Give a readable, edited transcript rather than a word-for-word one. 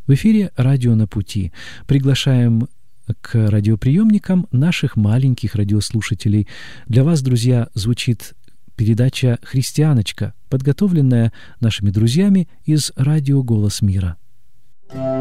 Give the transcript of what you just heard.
В эфире «Радио на пути». Приглашаем к радиоприемникам наших маленьких радиослушателей. Для вас, друзья, звучит передача «Христианочка», подготовленная нашими друзьями из радио «Голос мира».